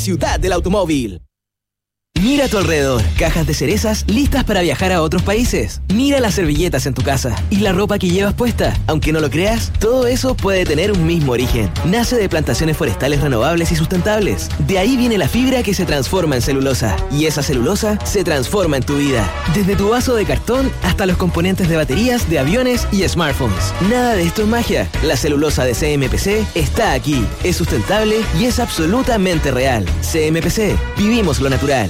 ciudad del automóvil. Mira a tu alrededor, cajas de cerezas listas para viajar a otros países. Mira las servilletas en tu casa y la ropa que llevas puesta. Aunque no lo creas, todo eso puede tener un mismo origen. Nace de plantaciones forestales renovables y sustentables. De ahí viene la fibra que se transforma en celulosa. Y esa celulosa se transforma en tu vida. Desde tu vaso de cartón hasta los componentes de baterías, de aviones y smartphones. Nada de esto es magia. La celulosa de CMPC está aquí. Es sustentable y es absolutamente real. CMPC, vivimos lo natural.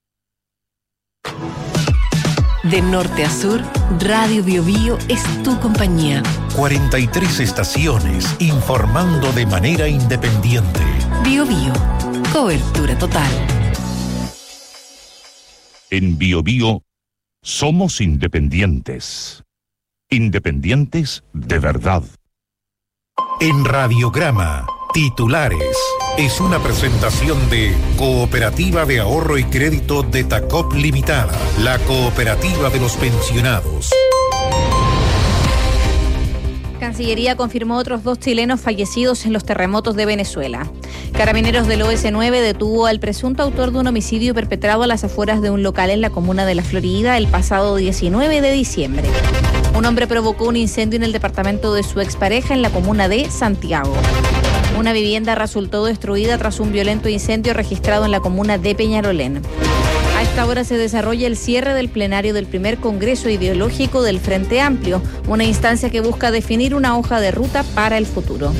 De norte a sur, Radio Bio Bio es tu compañía. 43 estaciones informando de manera independiente. Bio Bio, cobertura total. En Bio Bio somos independientes. Independientes de verdad. En Radiograma, titulares. Es una presentación de Cooperativa de Ahorro y Crédito de Tacop Limitada, la cooperativa de los pensionados. Cancillería confirmó otros 2 chilenos fallecidos en los terremotos de Venezuela. Carabineros del OS9 detuvo al presunto autor de un homicidio perpetrado a las afueras de un local en la comuna de La Florida el pasado 19 de diciembre. Un hombre provocó un incendio en el departamento de su expareja en la comuna de Santiago. Una vivienda resultó destruida tras un violento incendio registrado en la comuna de Peñarolén. A esta hora se desarrolla el cierre del plenario del primer Congreso Ideológico del Frente Amplio, una instancia que busca definir una hoja de ruta para el futuro.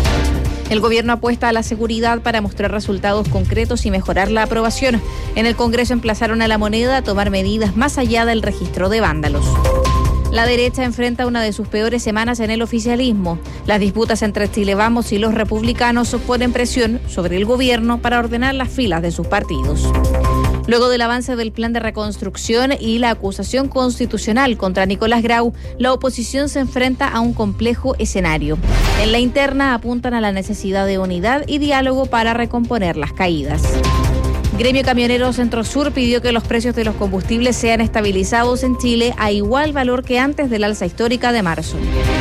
El gobierno apuesta a la seguridad para mostrar resultados concretos y mejorar la aprobación. En el Congreso emplazaron a La Moneda a tomar medidas más allá del registro de vándalos. La derecha enfrenta una de sus peores semanas en el oficialismo. Las disputas entre Chile Vamos y los republicanos ponen presión sobre el gobierno para ordenar las filas de sus partidos. Luego del avance del plan de reconstrucción y la acusación constitucional contra Nicolás Grau, la oposición se enfrenta a un complejo escenario. En la interna apuntan a la necesidad de unidad y diálogo para recomponer las caídas. Gremio Camionero Centro Sur pidió que los precios de los combustibles sean estabilizados en Chile a igual valor que antes del alza histórica de marzo.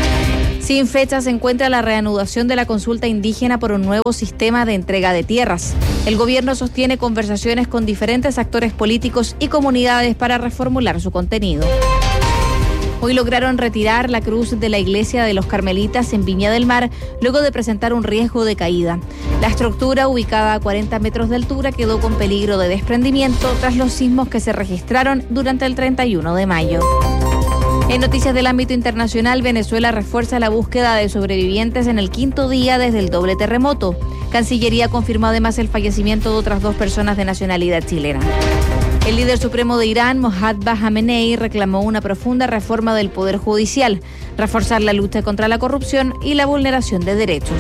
Sin fecha se encuentra la reanudación de la consulta indígena por un nuevo sistema de entrega de tierras. El gobierno sostiene conversaciones con diferentes actores políticos y comunidades para reformular su contenido. Hoy lograron retirar la cruz de la iglesia de los Carmelitas en Viña del Mar, luego de presentar un riesgo de caída. La estructura, ubicada a 40 metros de altura, quedó con peligro de desprendimiento tras los sismos que se registraron durante el 31 de mayo. En noticias del ámbito internacional, Venezuela refuerza la búsqueda de sobrevivientes en el 5º día desde el doble terremoto. Cancillería confirmó además el fallecimiento de otras 2 personas de nacionalidad chilena. El líder supremo de Irán, Mohammad Khamenei, reclamó una profunda reforma del Poder Judicial, reforzar la lucha contra la corrupción y la vulneración de derechos.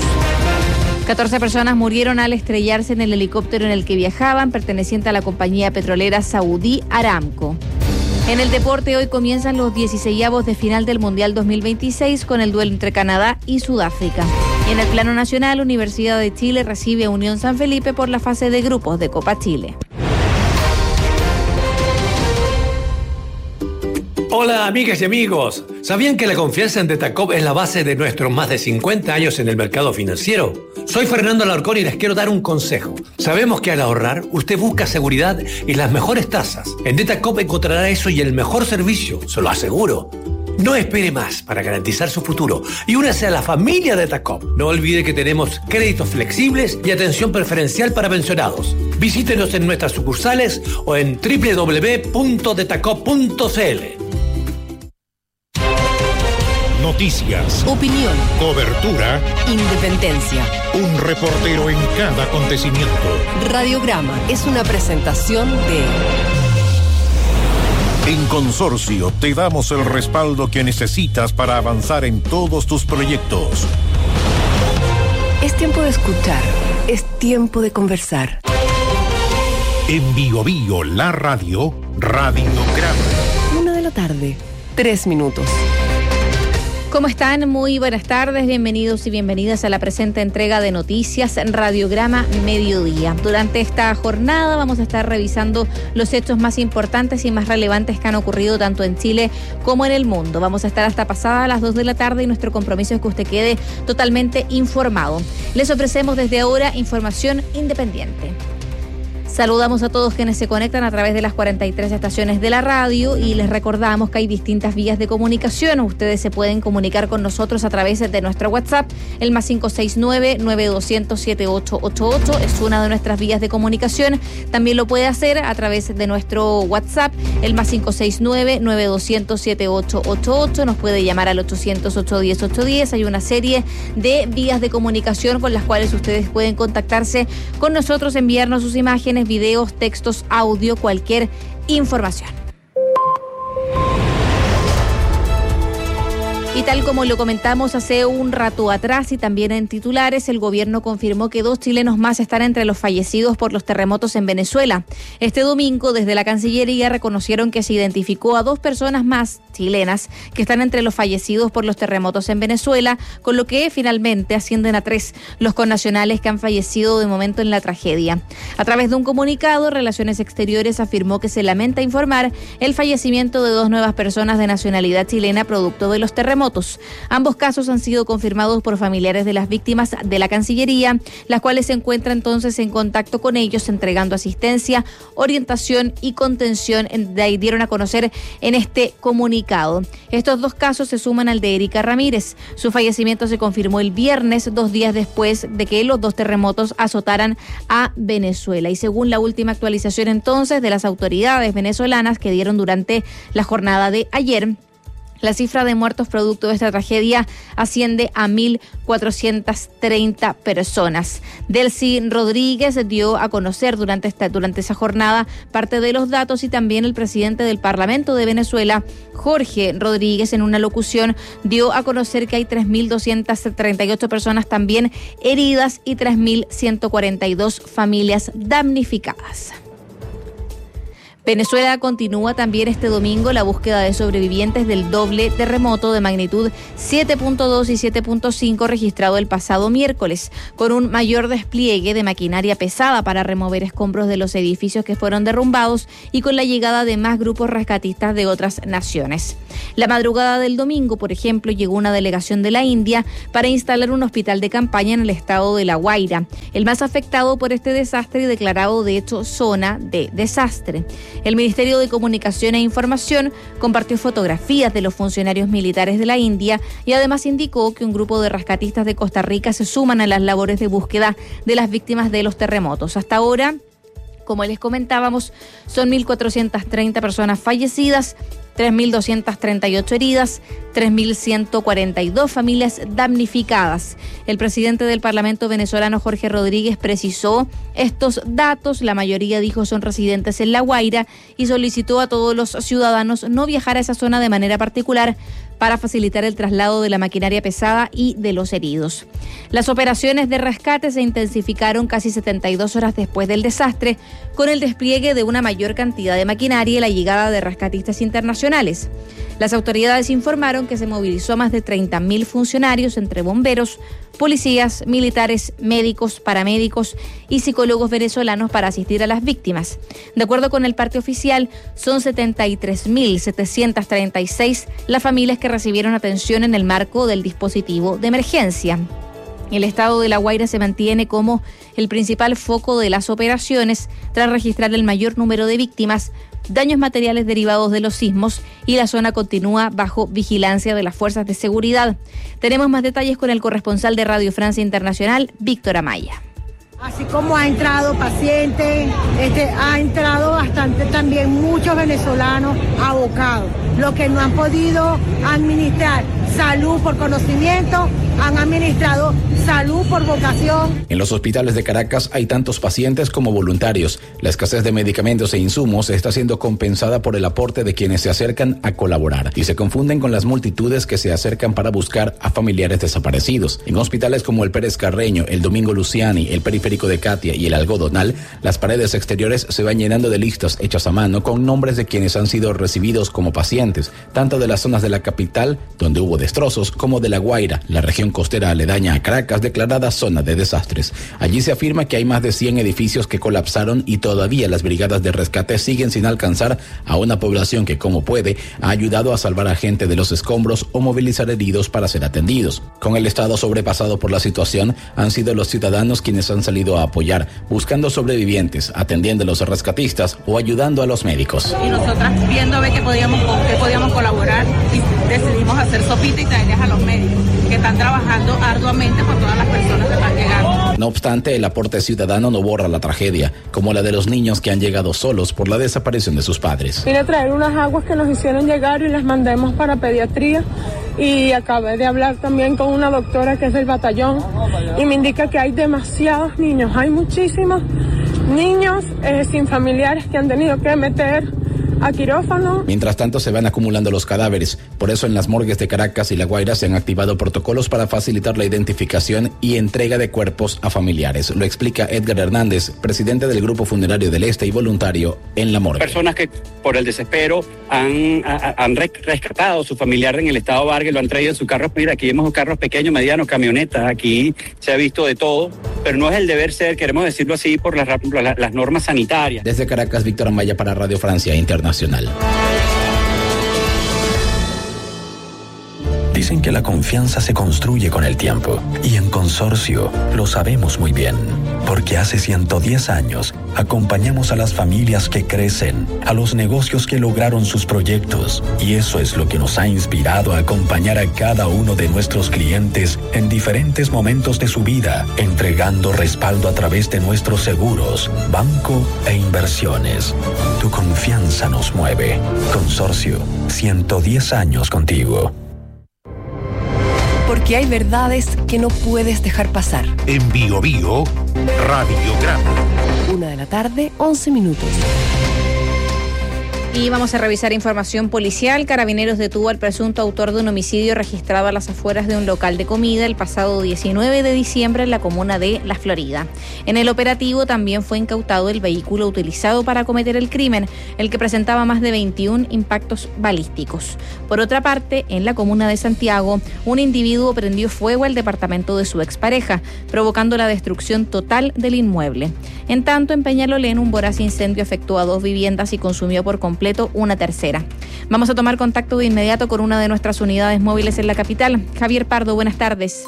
14 personas murieron al estrellarse en el helicóptero en el que viajaban, perteneciente a la compañía petrolera saudí Aramco. En el deporte, hoy comienzan los 16avos de final del Mundial 2026 con el duelo entre Canadá y Sudáfrica. Y en el plano nacional, Universidad de Chile recibe a Unión San Felipe por la fase de grupos de Copa Chile. Hola amigas y amigos, ¿sabían que la confianza en Detacop es la base de nuestros más de 50 años en el mercado financiero? Soy Fernando Alarcón y les quiero dar un consejo. Sabemos que al ahorrar, usted busca seguridad y las mejores tasas. En Detacop encontrará eso y el mejor servicio, se lo aseguro. No espere más para garantizar su futuro y únase a la familia Detacop. No olvide que tenemos créditos flexibles y atención preferencial para pensionados. Visítenos en nuestras sucursales o en www.detacop.cl. Noticias, opinión, cobertura, independencia. Un reportero en cada acontecimiento. Radiograma es una presentación de... En Consorcio te damos el respaldo que necesitas para avanzar en todos tus proyectos. Es tiempo de escuchar, es tiempo de conversar. En Bio Bio, la radio, Radiograma. 1:00 3 minutos. ¿Cómo están? Muy buenas tardes, bienvenidos y bienvenidas a la presente entrega de noticias en Radiograma Mediodía. Durante esta jornada vamos a estar revisando los hechos más importantes y más relevantes que han ocurrido tanto en Chile como en el mundo. Vamos a estar hasta pasada las 2 de la tarde y nuestro compromiso es que usted quede totalmente informado. Les ofrecemos desde ahora información independiente. Saludamos a todos quienes se conectan a través de las 43 estaciones de la radio y les recordamos que hay distintas vías de comunicación. Ustedes se pueden comunicar con nosotros a través de nuestro WhatsApp, el más 569-9200-7888. Es una de nuestras vías de comunicación. También lo puede hacer a través de nuestro WhatsApp, el más 569-9200-7888. Nos puede llamar al 800-810-810. Hay una serie de vías de comunicación con las cuales ustedes pueden contactarse con nosotros, enviarnos sus imágenes, videos, textos, audio, cualquier información. Y tal como lo comentamos hace un rato atrás y también en titulares, el gobierno confirmó que 2 chilenos más están entre los fallecidos por los terremotos en Venezuela. Este domingo, desde la Cancillería, reconocieron que se identificó a 2 personas más chilenas que están entre los fallecidos por los terremotos en Venezuela, con lo que finalmente ascienden a 3 los connacionales que han fallecido de momento en la tragedia. A través de un comunicado, Relaciones Exteriores afirmó que se lamenta informar el fallecimiento de 2 nuevas personas de nacionalidad chilena producto de los terremotos. Ambos casos han sido confirmados por familiares de las víctimas de la Cancillería, las cuales se encuentran entonces en contacto con ellos, entregando asistencia, orientación y contención, dieron a conocer en este comunicado. Estos 2 casos se suman al de Erika Ramírez. Su fallecimiento se confirmó el viernes, 2 días después de que los 2 terremotos azotaran a Venezuela. Y según la última actualización entonces de las autoridades venezolanas que dieron durante la jornada de ayer, la cifra de muertos producto de esta tragedia asciende a 1.430 personas. Delcy Rodríguez dio a conocer durante esa jornada parte de los datos y también el presidente del Parlamento de Venezuela, Jorge Rodríguez, en una locución dio a conocer que hay 3.238 personas también heridas y 3.142 familias damnificadas. Venezuela continúa también este domingo la búsqueda de sobrevivientes del doble terremoto de magnitud 7.2 y 7.5 registrado el pasado miércoles, con un mayor despliegue de maquinaria pesada para remover escombros de los edificios que fueron derrumbados y con la llegada de más grupos rescatistas de otras naciones. La madrugada del domingo, por ejemplo, llegó una delegación de la India para instalar un hospital de campaña en el estado de La Guaira, el más afectado por este desastre y declarado de hecho zona de desastre. El Ministerio de Comunicación e Información compartió fotografías de los funcionarios militares de la India y además indicó que un grupo de rescatistas de Costa Rica se suman a las labores de búsqueda de las víctimas de los terremotos. Hasta ahora, como les comentábamos, son 1.430 personas fallecidas, 3.238 heridas, 3.142 familias damnificadas. El presidente del Parlamento venezolano, Jorge Rodríguez, precisó estos datos. La mayoría, dijo, son residentes en La Guaira y solicitó a todos los ciudadanos no viajar a esa zona de manera particular para facilitar el traslado de la maquinaria pesada y de los heridos. Las operaciones de rescate se intensificaron casi 72 horas después del desastre, con el despliegue de una mayor cantidad de maquinaria y la llegada de rescatistas internacionales. Las autoridades informaron que se movilizó a más de 30.000 funcionarios entre bomberos, policías, militares, médicos, paramédicos y psicólogos venezolanos para asistir a las víctimas. De acuerdo con el parte oficial, son 73.736 las familias que recibieron atención en el marco del dispositivo de emergencia. El estado de La Guaira se mantiene como el principal foco de las operaciones tras registrar el mayor número de víctimas, daños materiales derivados de los sismos y la zona continúa bajo vigilancia de las fuerzas de seguridad. Tenemos más detalles con el corresponsal de Radio Francia Internacional, Víctor Amaya. Así como ha entrado pacientes, ha entrado bastante también muchos venezolanos abocados, los que no han podido administrar salud por conocimiento, han administrado salud por vocación. En los hospitales de Caracas hay tantos pacientes como voluntarios. La escasez de medicamentos e insumos está siendo compensada por el aporte de quienes se acercan a colaborar y se confunden con las multitudes que se acercan para buscar a familiares desaparecidos. En hospitales como el Pérez Carreño, el Domingo Luciani, el Periférico de Catia y el Algodonal, las paredes exteriores se van llenando de listas hechas a mano con nombres de quienes han sido recibidos como pacientes, tanto de las zonas de la capital, donde hubo destrozos, como de La Guaira, la región costera aledaña a Caracas, declarada zona de desastres. Allí se afirma que hay más de 100 edificios que colapsaron y todavía las brigadas de rescate siguen sin alcanzar a una población que, como puede, ha ayudado a salvar a gente de los escombros o movilizar heridos para ser atendidos. Con el estado sobrepasado por la situación, han sido los ciudadanos quienes han salido a apoyar, buscando sobrevivientes, atendiendo a los rescatistas o ayudando a los médicos. Y nosotras viendo a ver qué podíamos colaborar y decidimos hacer sopita y traerles a los médicos que están trabajando arduamente por todas las personas que están llegando. No obstante, el aporte ciudadano no borra la tragedia, como la de los niños que han llegado solos por la desaparición de sus padres. Vine a traer unas aguas que nos hicieron llegar y las mandamos para pediatría, y acabé de hablar también con una doctora que es del batallón y me indica que hay demasiados niños, hay muchísimos niños sin familiares que han tenido que meter a quirófano. Mientras tanto, se van acumulando los cadáveres. Por eso, en las morgues de Caracas y La Guaira se han activado protocolos para facilitar la identificación y entrega de cuerpos a familiares. Lo explica Edgar Hernández, presidente del Grupo Funerario del Este y voluntario en la morgue. Personas que por el desespero han rescatado a su familiar en el estado Vargas, lo han traído en su carro. Mira, aquí vemos carros pequeños, medianos, camionetas. Aquí se ha visto de todo, pero no es el deber ser, queremos decirlo así, por las normas sanitarias. Desde Caracas, Víctor Amaya para Radio Francia Internacional. Dicen que la confianza se construye con el tiempo, y en Consorcio lo sabemos muy bien, porque hace 110 años acompañamos a las familias que crecen, a los negocios que lograron sus proyectos, y eso es lo que nos ha inspirado a acompañar a cada uno de nuestros clientes en diferentes momentos de su vida, entregando respaldo a través de nuestros seguros, banco e inversiones. Tu confianza nos mueve. Consorcio, 110 años contigo. Porque hay verdades que no puedes dejar pasar. En Bio Bio, Radiograma. 1:11 p.m. Y vamos a revisar información policial. Carabineros detuvo al presunto autor de un homicidio registrado a las afueras de un local de comida el pasado 19 de diciembre en la comuna de La Florida. En el operativo también fue incautado el vehículo utilizado para cometer el crimen, el que presentaba más de 21 impactos balísticos. Por otra parte, en la comuna de Santiago, un individuo prendió fuego al departamento de su expareja, provocando la destrucción total del inmueble. En tanto, en Peñalolén, un voraz incendio afectó a 2 viviendas y consumió por completo una tercera. Vamos a tomar contacto de inmediato con una de nuestras unidades móviles en la capital. Javier Pardo, buenas tardes.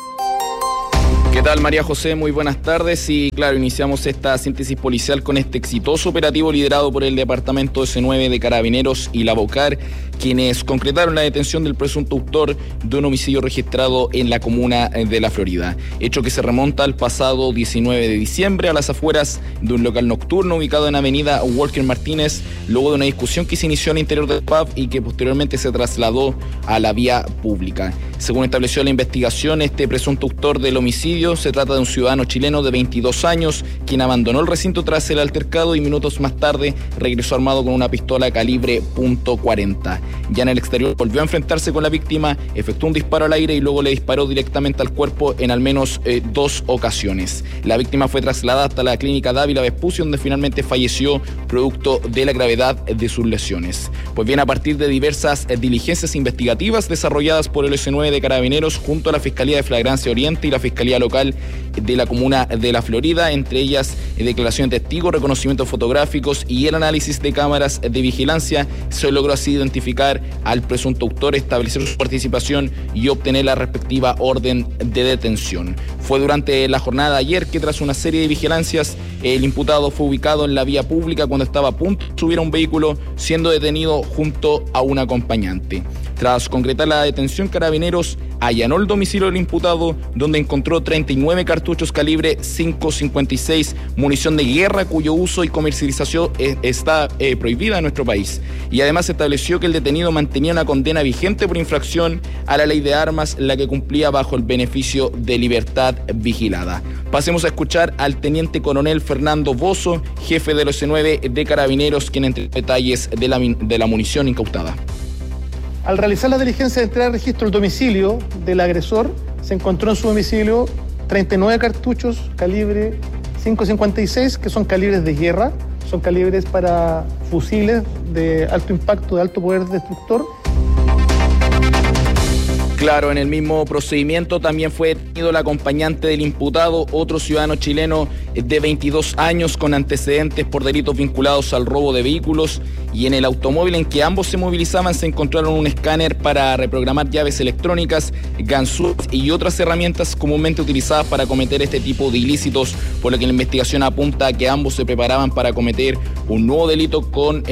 ¿Qué tal, María José? Muy buenas tardes. Y claro, iniciamos esta síntesis policial con este exitoso operativo liderado por el Departamento S9 de Carabineros y la BOCAR, quienes concretaron la detención del presunto autor de un homicidio registrado en la comuna de La Florida. Hecho que se remonta al pasado 19 de diciembre a las afueras de un local nocturno ubicado en avenida Walker Martínez, luego de una discusión que se inició al interior del pub y que posteriormente se trasladó a la vía pública. Según estableció la investigación, este presunto autor del homicidio se trata de un ciudadano chileno de 22 años, quien abandonó el recinto tras el altercado y minutos más tarde regresó armado con una pistola calibre .40. Ya en el exterior volvió a enfrentarse con la víctima, efectuó un disparo al aire y luego le disparó directamente al cuerpo en al menos 2 ocasiones. La víctima fue trasladada hasta la clínica Dávila Vespucio, donde finalmente falleció producto de la gravedad de sus lesiones. Pues bien, a partir de diversas diligencias investigativas desarrolladas por el S9 de Carabineros junto a la Fiscalía de Flagrancia Oriente y la Fiscalía Local de la comuna de La Florida, entre ellas declaración de testigos, reconocimientos fotográficos y el análisis de cámaras de vigilancia, se logró así identificar al presunto autor, establecer su participación y obtener la respectiva orden de detención. Fue durante la jornada de ayer que, tras una serie de vigilancias, el imputado fue ubicado en la vía pública cuando estaba a punto de subir a un vehículo, siendo detenido junto a un acompañante. Tras concretar la detención, Carabineros allanó el domicilio del imputado, donde encontró 39 cartuchos calibre .556, munición de guerra cuyo uso y comercialización está prohibida en nuestro país. Y además estableció que el detenido mantenía una condena vigente por infracción a la ley de armas, la que cumplía bajo el beneficio de libertad vigilada. Pasemos a escuchar al teniente coronel Fernando Bozo, jefe del S9 de Carabineros, quien entre detalles de la munición incautada. Al realizar la diligencia de entrega de registro del domicilio del agresor, se encontró en su domicilio 39 cartuchos calibre .556, que son calibres de guerra, son calibres para fusiles de alto impacto, de alto poder destructor. Claro, en el mismo procedimiento también fue detenido el acompañante del imputado, otro ciudadano chileno de 22 años con antecedentes por delitos vinculados al robo de vehículos, y en el automóvil en que ambos se movilizaban se encontraron un escáner para reprogramar llaves electrónicas, ganzúas y otras herramientas comúnmente utilizadas para cometer este tipo de ilícitos, por lo que la investigación apunta a que ambos se preparaban para cometer un nuevo delito con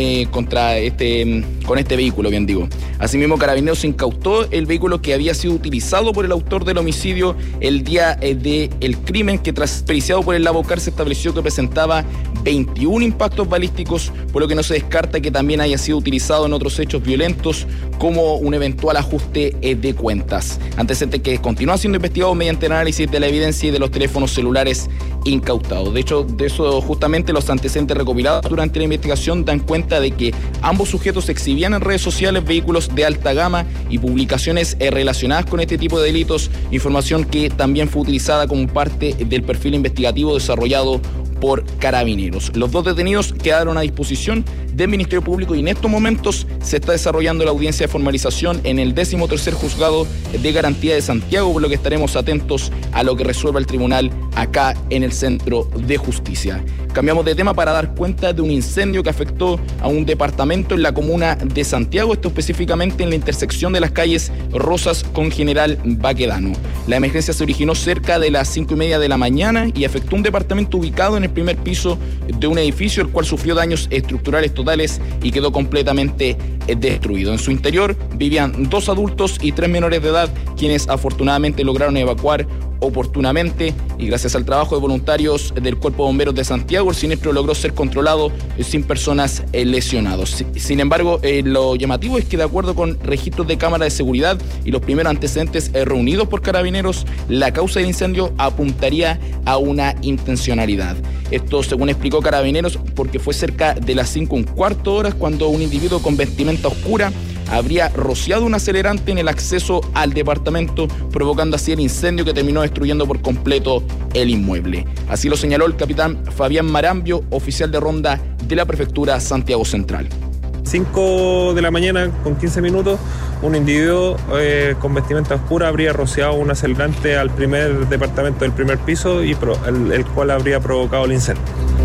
este vehículo, bien digo. Asimismo, Carabineros incautó el vehículo que había sido utilizado por el autor del homicidio el día del crimen, que tras periciado por el Lavocar se estableció que presentaba 21 impactos balísticos, por lo que no se descarta que también haya sido utilizado en otros hechos violentos como un eventual ajuste de cuentas. Antecedente que continúa siendo investigado mediante el análisis de la evidencia y de los teléfonos celulares incautados. De hecho, de eso justamente los antecedentes recopilados durante la investigación dan cuenta de que ambos sujetos exhibían en redes sociales vehículos de alta gama y publicaciones relacionadas con este tipo de delitos, información que también fue utilizada como parte del perfil investigativo desarrollado por Carabineros. Los dos detenidos quedaron a disposición del Ministerio Público y en estos momentos se está desarrollando la audiencia de formalización en el 13º Juzgado de Garantía de Santiago, por lo que estaremos atentos a lo que resuelva el tribunal acá en el Centro de Justicia. Cambiamos de tema para dar cuenta de un incendio que afectó a un departamento en la comuna de Santiago, esto específicamente en la intersección de las calles Rosas con General Baquedano. La emergencia se originó cerca de las 5:30 de la mañana y afectó un departamento ubicado en el primer piso de un edificio, el cual sufrió daños estructurales totales y quedó completamente destruido. En su interior vivían 2 adultos y 3 menores de edad, quienes afortunadamente lograron evacuar oportunamente, y gracias al trabajo de voluntarios del Cuerpo de Bomberos de Santiago, el siniestro logró ser controlado sin personas lesionados. Sin embargo, lo llamativo es que, de acuerdo con registros de cámara de seguridad y los primeros antecedentes reunidos por Carabineros, la causa del incendio apuntaría a una intencionalidad. Esto, según explicó Carabineros, porque fue cerca de las 5:15 cuando un individuo con vestimenta oscura habría rociado un acelerante en el acceso al departamento, provocando así el incendio que terminó destruyendo por completo el inmueble. Así lo señaló el capitán Fabián Marambio, oficial de ronda de la Prefectura Santiago Central. 5 de la mañana con 15 minutos, un individuo con vestimenta oscura habría rociado un acelerante al primer departamento del primer piso, y el cual habría provocado el incendio.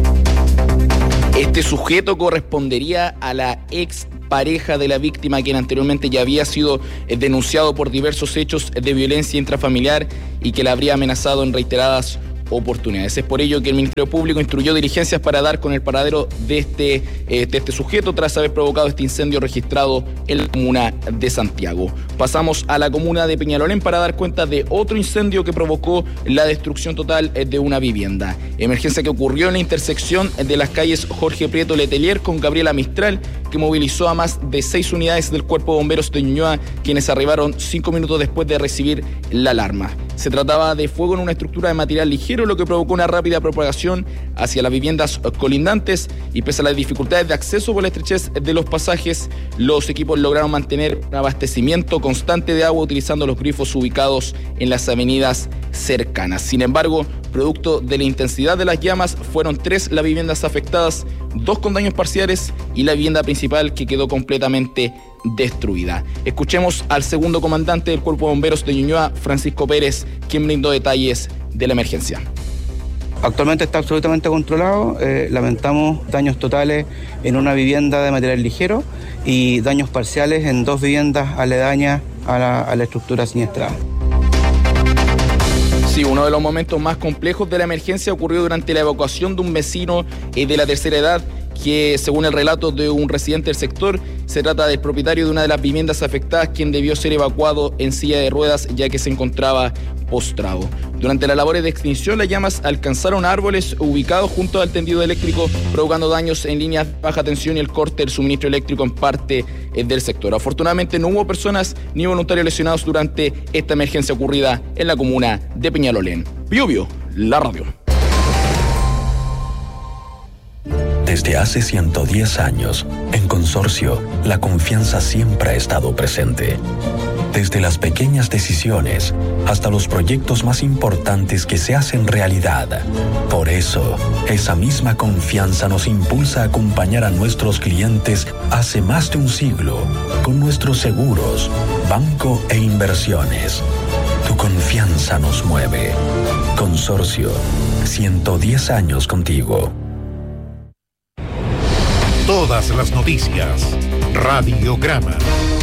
Este sujeto correspondería a la ex pareja de la víctima, quien anteriormente ya había sido denunciado por diversos hechos de violencia intrafamiliar y que la habría amenazado en reiteradas oportunidades. Es por ello que el Ministerio Público instruyó diligencias para dar con el paradero de este sujeto tras haber provocado este incendio registrado en la comuna de Santiago. Pasamos a la comuna de Peñalolén para dar cuenta de otro incendio que provocó la destrucción total de una vivienda. Emergencia que ocurrió en la intersección de las calles Jorge Prieto Letelier con Gabriela Mistral, que movilizó a más de 6 unidades del Cuerpo de Bomberos de Ñuñoa, quienes arribaron 5 minutos después de recibir la alarma. Se trataba de fuego en una estructura de material ligero, lo que provocó una rápida propagación hacia las viviendas colindantes, y pese a las dificultades de acceso por la estrechez de los pasajes, los equipos lograron mantener un abastecimiento constante de agua utilizando los grifos ubicados en las avenidas cercanas. Sin embargo, producto de la intensidad de las llamas, fueron 3 las viviendas afectadas, 2 con daños parciales y la vivienda principal que quedó completamente destruida. Escuchemos al segundo comandante del Cuerpo de Bomberos de Ñuñoa, Francisco Pérez, quien brindó detalles de la emergencia. Actualmente está absolutamente controlado. Lamentamos daños totales en una vivienda de material ligero y daños parciales en 2 viviendas aledañas a la estructura siniestrada. Sí, uno de los momentos más complejos de la emergencia ocurrió durante la evacuación de un vecino de la tercera edad, que, según el relato de un residente del sector, se trata del propietario de una de las viviendas afectadas, quien debió ser evacuado en silla de ruedas ya que se encontraba postrado. Durante las labores de extinción, las llamas alcanzaron árboles ubicados junto al tendido eléctrico, provocando daños en líneas de baja tensión y el corte del suministro eléctrico en parte del sector. Afortunadamente no hubo personas ni voluntarios lesionados durante esta emergencia ocurrida en la comuna de Peñalolén. Biobío, la radio. Desde hace 110 años, en Consorcio, la confianza siempre ha estado presente. Desde las pequeñas decisiones hasta los proyectos más importantes que se hacen realidad. Por eso, esa misma confianza nos impulsa a acompañar a nuestros clientes hace más de un siglo, con nuestros seguros, Banco e Inversiones. Tu confianza nos mueve. Consorcio, 110 años contigo. Todas las noticias. Radiograma.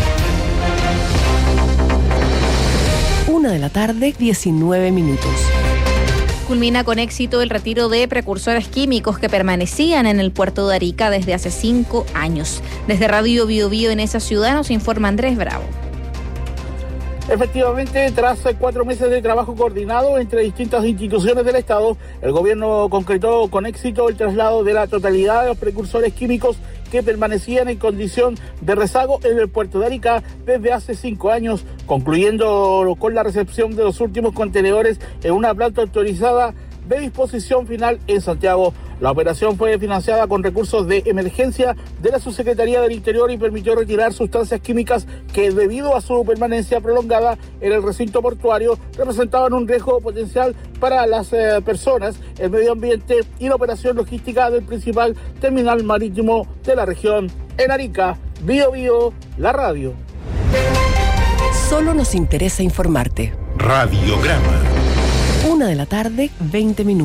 1:19 p.m. Culmina con éxito el retiro de precursores químicos que permanecían en el puerto de Arica desde hace 5 años. Desde Radio Biobío en esa ciudad nos informa Andrés Bravo. Efectivamente, tras 4 meses de trabajo coordinado entre distintas instituciones del Estado, el gobierno concretó con éxito el traslado de la totalidad de los precursores químicos que permanecían en condición de rezago en el puerto de Arica desde hace 5 años, concluyendo con la recepción de los últimos contenedores en una planta autorizada de disposición final en Santiago. La operación fue financiada con recursos de emergencia de la Subsecretaría del Interior y permitió retirar sustancias químicas que, debido a su permanencia prolongada en el recinto portuario, representaban un riesgo potencial para las personas, el medio ambiente y la operación logística del principal terminal marítimo de la región. En Arica, Biobío, la radio. Solo nos interesa informarte. Radiograma. 1:20 p.m.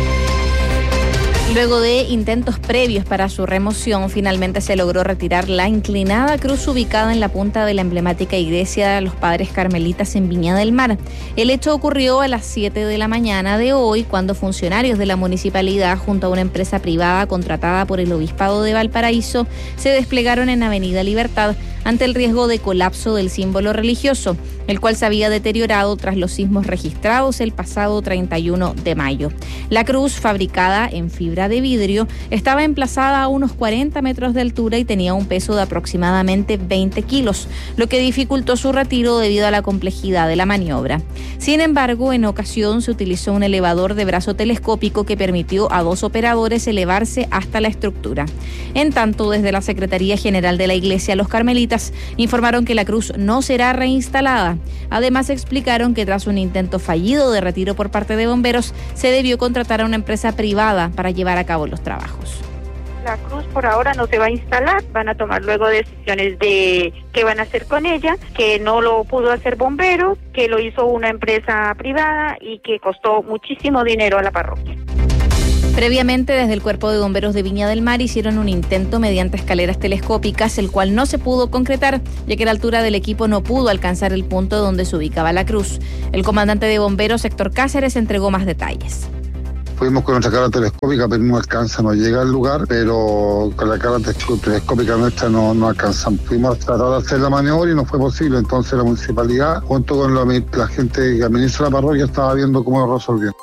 Luego de intentos previos para su remoción, finalmente se logró retirar la inclinada cruz ubicada en la punta de la emblemática iglesia de los Padres Carmelitas en Viña del Mar. El hecho ocurrió a las 7 de la mañana de hoy, cuando funcionarios de la municipalidad, junto a una empresa privada contratada por el Obispado de Valparaíso, se desplegaron en Avenida Libertad ante el riesgo de colapso del símbolo religioso, el cual se había deteriorado tras los sismos registrados el pasado 31 de mayo. La cruz, fabricada en fibra de vidrio, estaba emplazada a unos 40 metros de altura y tenía un peso de aproximadamente 20 kilos, lo que dificultó su retiro debido a la complejidad de la maniobra. Sin embargo, en ocasión se utilizó un elevador de brazo telescópico que permitió a 2 operadores elevarse hasta la estructura. En tanto, desde la Secretaría General de la Iglesia, los Carmelitas informaron que la cruz no será reinstalada. Además, explicaron que tras un intento fallido de retiro por parte de bomberos, se debió contratar a una empresa privada para llevar a cabo los trabajos. La cruz por ahora no se va a instalar, van a tomar luego decisiones de qué van a hacer con ella, que no lo pudo hacer bomberos, que lo hizo una empresa privada y que costó muchísimo dinero a la parroquia. Previamente, desde el Cuerpo de Bomberos de Viña del Mar hicieron un intento mediante escaleras telescópicas, el cual no se pudo concretar, ya que la altura del equipo no pudo alcanzar el punto donde se ubicaba la cruz. El comandante de bomberos, Héctor Cáceres, entregó más detalles. Fuimos con nuestra cámara telescópica, pero no alcanza, no llega al lugar, pero con la cámara telescópica nuestra no alcanzamos. Fuimos a tratar de hacer la maniobra y no fue posible, entonces la municipalidad, junto con la gente que administra la parroquia, estaba viendo cómo lo resolvían.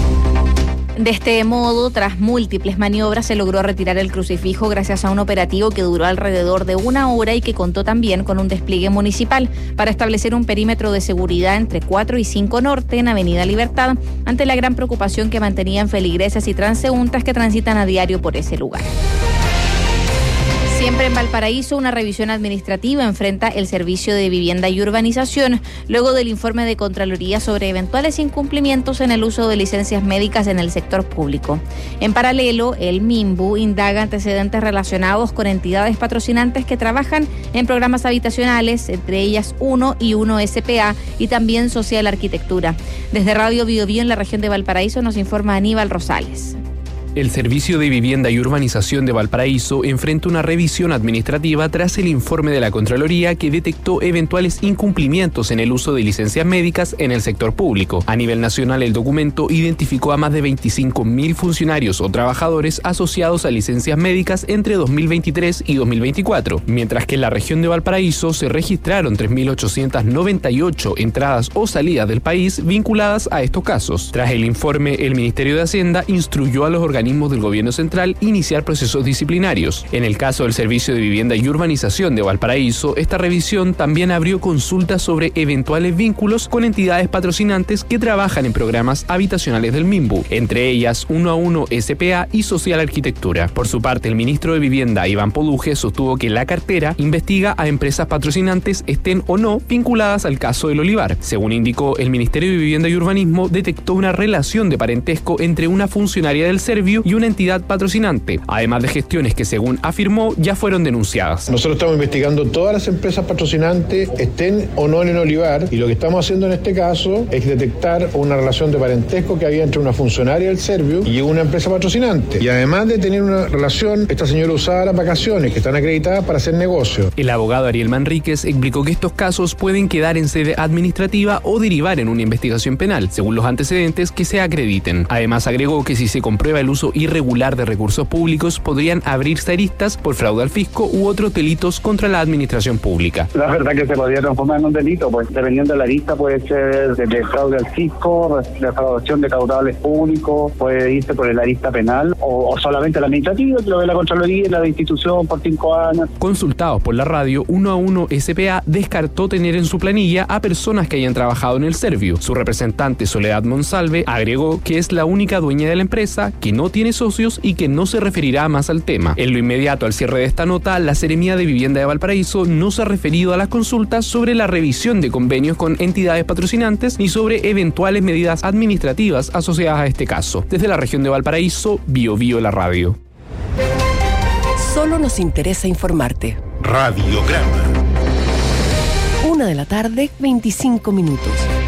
De este modo, tras múltiples maniobras, se logró retirar el crucifijo gracias a un operativo que duró alrededor de 1 hora y que contó también con un despliegue municipal para establecer un perímetro de seguridad entre 4 y 5 Norte en Avenida Libertad, ante la gran preocupación que mantenían feligreses y transeúntes que transitan a diario por ese lugar. Siempre en Valparaíso, una revisión administrativa enfrenta el Servicio de Vivienda y Urbanización luego del informe de Contraloría sobre eventuales incumplimientos en el uso de licencias médicas en el sector público. En paralelo, el MIMBU indaga antecedentes relacionados con entidades patrocinantes que trabajan en programas habitacionales, entre ellas 1 y 1 SPA y también Social Arquitectura. Desde Radio Biobío en la región de Valparaíso nos informa Aníbal Rosales. El Servicio de Vivienda y Urbanización de Valparaíso enfrenta una revisión administrativa tras el informe de la Contraloría que detectó eventuales incumplimientos en el uso de licencias médicas en el sector público. A nivel nacional, el documento identificó a más de 25.000 funcionarios o trabajadores asociados a licencias médicas entre 2023 y 2024, mientras que en la región de Valparaíso se registraron 3.898 entradas o salidas del país vinculadas a estos casos. Tras el informe, el Ministerio de Hacienda instruyó a los organismos del gobierno central iniciar procesos disciplinarios. En el caso del Servicio de Vivienda y Urbanización de Valparaíso, esta revisión también abrió consultas sobre eventuales vínculos con entidades patrocinantes que trabajan en programas habitacionales del MIMBU, entre ellas 1 a 1 SPA y Social Arquitectura. Por su parte, el ministro de Vivienda, Iván Poduje, sostuvo que la cartera investiga a empresas patrocinantes estén o no vinculadas al caso del Olivar. Según indicó, el Ministerio de Vivienda y Urbanismo detectó una relación de parentesco entre una funcionaria del Servio estadio y una entidad patrocinante, además de gestiones que, según afirmó, ya fueron denunciadas. Nosotros estamos investigando todas las empresas patrocinantes, estén o no en el olivar, y lo que estamos haciendo en este caso es detectar una relación de parentesco que había entre una funcionaria del Serviu y una empresa patrocinante. Y además de tener una relación, esta señora usaba las vacaciones que están acreditadas para hacer negocio. El abogado Ariel Manríquez explicó que estos casos pueden quedar en sede administrativa o derivar en una investigación penal, según los antecedentes que se acrediten. Además, agregó que si se comprueba el uso irregular de recursos públicos, podrían abrirse aristas por fraude al fisco u otros delitos contra la administración pública. La verdad que se podría transformar en un delito, pues dependiendo de la arista puede ser de fraude al fisco, defraudación de caudales públicos, puede irse por el arista penal o solamente la administrativa, que lo de la Contraloría y la de institución por 5 años. Consultados por la radio, 1 a 1 SPA descartó tener en su planilla a personas que hayan trabajado en el Serviu. Su representante Soledad Monsalve agregó que es la única dueña de la empresa, que no tiene socios y que no se referirá más al tema. En lo inmediato al cierre de esta nota, la Seremía de Vivienda de Valparaíso no se ha referido a las consultas sobre la revisión de convenios con entidades patrocinantes ni sobre eventuales medidas administrativas asociadas a este caso. Desde la región de Valparaíso, BioBio la radio. Solo nos interesa informarte. Radiograma. 1:25 p.m.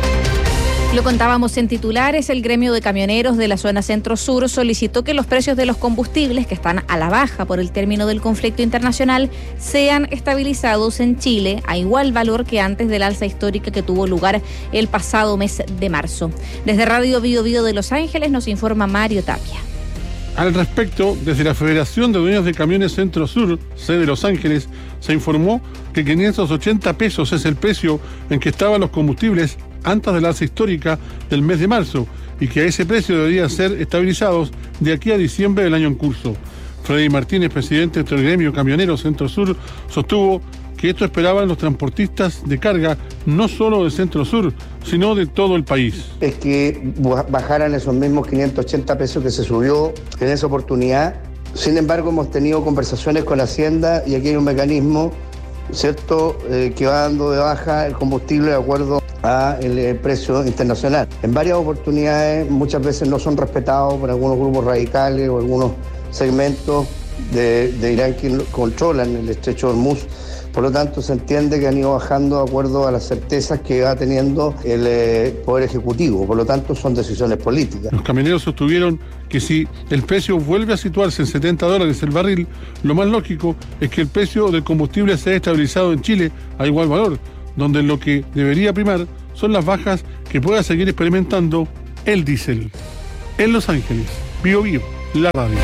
Lo contábamos en titulares, el gremio de camioneros de la zona centro-sur solicitó que los precios de los combustibles, que están a la baja por el término del conflicto internacional, sean estabilizados en Chile a igual valor que antes del alza histórica que tuvo lugar el pasado mes de marzo. Desde Radio BioBio de Los Ángeles nos informa Mario Tapia. Al respecto, desde la Federación de Dueños de Camiones Centro-Sur, sede de Los Ángeles, se informó que 580 pesos es el precio en que estaban los combustibles antes de la alza histórica del mes de marzo y que a ese precio deberían ser estabilizados de aquí a diciembre del año en curso. Freddy Martínez, presidente del gremio camionero Centro-Sur, sostuvo que esto esperaban los transportistas de carga, no solo del Centro-Sur, sino de todo el país. Es que bajaran esos mismos 580 pesos que se subió en esa oportunidad. Sin embargo, hemos tenido conversaciones con Hacienda y aquí hay un mecanismo, ¿cierto?, que va dando de baja el combustible de acuerdo al precio internacional. En varias oportunidades, muchas veces no son respetados por algunos grupos radicales o algunos segmentos de Irán que controlan el estrecho de Hormuz. Por lo tanto, se entiende que han ido bajando de acuerdo a las certezas que va teniendo el Poder Ejecutivo. Por lo tanto, son decisiones políticas. Los camioneros sostuvieron que si el precio vuelve a situarse en $70 el barril, lo más lógico es que el precio del combustible sea estabilizado en Chile a igual valor, donde lo que debería primar son las bajas que pueda seguir experimentando el diésel. En Los Ángeles, BioBio, la radio.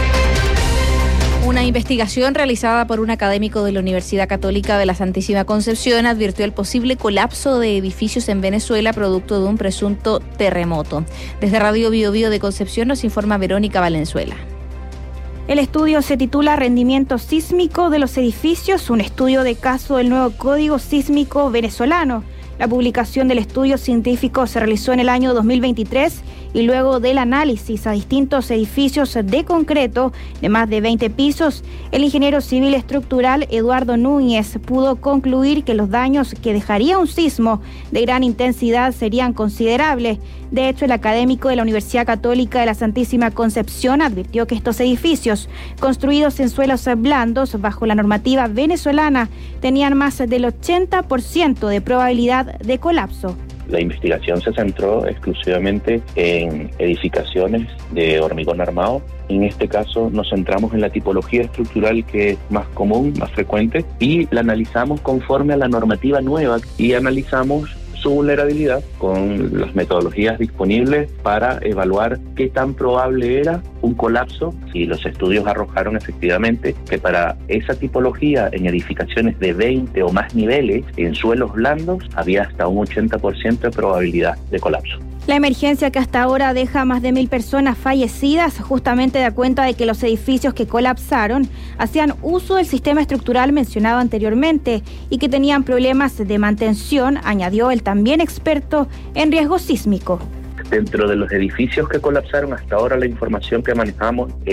Una investigación realizada por un académico de la Universidad Católica de la Santísima Concepción advirtió el posible colapso de edificios en Venezuela producto de un presunto terremoto. Desde Radio BioBio de Concepción nos informa Verónica Valenzuela. El estudio se titula Rendimiento sísmico de los edificios, un estudio de caso del nuevo Código Sísmico venezolano. La publicación del estudio científico se realizó en el año 2023 y luego del análisis a distintos edificios de concreto de más de 20 pisos, el ingeniero civil estructural Eduardo Núñez pudo concluir que los daños que dejaría un sismo de gran intensidad serían considerables. De hecho, el académico de la Universidad Católica de la Santísima Concepción advirtió que estos edificios, construidos en suelos blandos bajo la normativa venezolana, tenían más del 80% de probabilidad de colapso. La investigación se centró exclusivamente en edificaciones de hormigón armado. En este caso nos centramos en la tipología estructural que es más común, más frecuente, y la analizamos conforme a la normativa nueva y analizamos su vulnerabilidad con las metodologías disponibles para evaluar qué tan probable era un colapso, y los estudios arrojaron efectivamente que para esa tipología en edificaciones de 20 o más niveles en suelos blandos había hasta un 80% de probabilidad de colapso. La emergencia que hasta ahora deja a más de 1.000 personas fallecidas justamente da cuenta de que los edificios que colapsaron hacían uso del sistema estructural mencionado anteriormente y que tenían problemas de mantención, añadió el también experto en riesgo sísmico. Dentro de los edificios que colapsaron, hasta ahora la información que manejamos es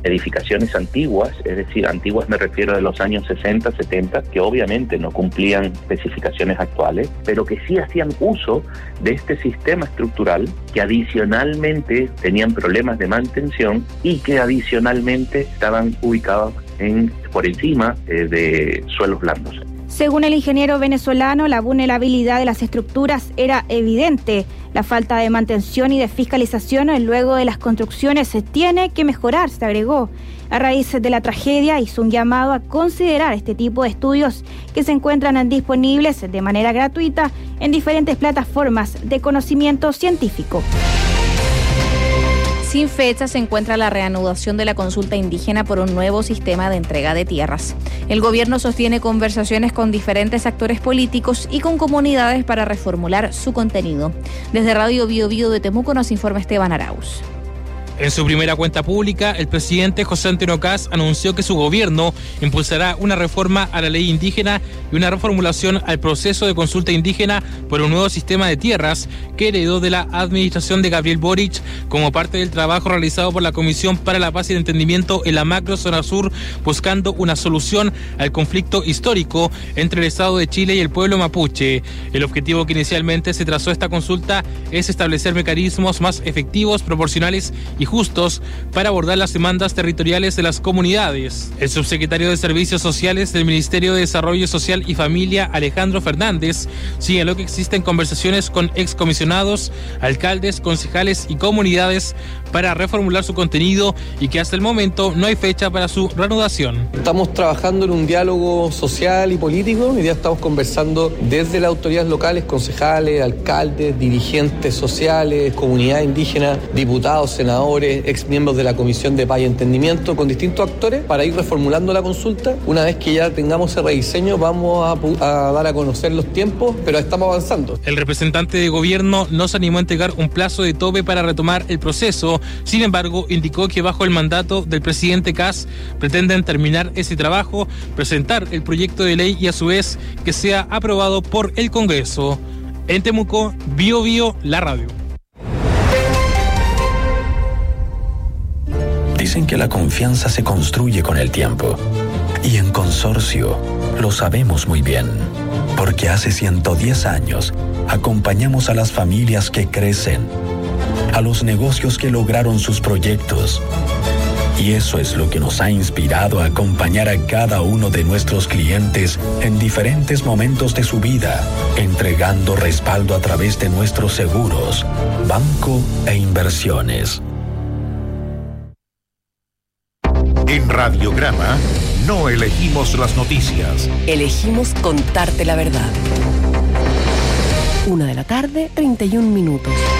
edificaciones antiguas, es decir, antiguas me refiero de los años 60, 70, que obviamente no cumplían especificaciones actuales, pero que sí hacían uso de este sistema estructural, que adicionalmente tenían problemas de mantención y que adicionalmente estaban ubicados por encima de suelos blandos. Según el ingeniero venezolano, la vulnerabilidad de las estructuras era evidente. La falta de mantención y de fiscalización luego de las construcciones se tiene que mejorar, se agregó. A raíz de la tragedia hizo un llamado a considerar este tipo de estudios que se encuentran disponibles de manera gratuita en diferentes plataformas de conocimiento científico. Sin fecha se encuentra la reanudación de la consulta indígena por un nuevo sistema de entrega de tierras. El gobierno sostiene conversaciones con diferentes actores políticos y con comunidades para reformular su contenido. Desde Radio Bio Bio de Temuco nos informa Esteban Arauz. En su primera cuenta pública, el presidente José Antonio Kast anunció que su gobierno impulsará una reforma a la ley indígena y una reformulación al proceso de consulta indígena por un nuevo sistema de tierras que heredó de la administración de Gabriel Boric como parte del trabajo realizado por la Comisión para la Paz y el Entendimiento en la macrozona sur, buscando una solución al conflicto histórico entre el Estado de Chile y el pueblo mapuche. El objetivo que inicialmente se trazó esta consulta es establecer mecanismos más efectivos, proporcionales y justos para abordar las demandas territoriales de las comunidades. El subsecretario de Servicios Sociales del Ministerio de Desarrollo Social y Familia, Alejandro Fernández, señaló que existen conversaciones con excomisionados, alcaldes, concejales y comunidades para reformular su contenido y que hasta el momento no hay fecha para su reanudación. Estamos trabajando en un diálogo social y político. Hoy día estamos conversando desde las autoridades locales, concejales, alcaldes, dirigentes sociales, comunidad indígena, diputados, senadores, ex miembros de la Comisión de Paz y Entendimiento, con distintos actores para ir reformulando la consulta. Una vez que ya tengamos ese rediseño, vamos a dar a conocer los tiempos, pero estamos avanzando. El representante de gobierno no se animó a entregar un plazo de tope para retomar el proceso. Sin embargo, indicó que bajo el mandato del presidente Kast pretenden terminar ese trabajo, presentar el proyecto de ley y a su vez que sea aprobado por el Congreso. En Temuco, Bio Bio, la radio. Dicen que la confianza se construye con el tiempo. Y en Consorcio lo sabemos muy bien. Porque hace 110 años acompañamos a las familias que crecen, a los negocios que lograron sus proyectos. Y eso es lo que nos ha inspirado a acompañar a cada uno de nuestros clientes en diferentes momentos de su vida, entregando respaldo a través de nuestros seguros, banco e inversiones. En Radiograma no elegimos las noticias. Elegimos contarte la verdad. 1:31 p.m.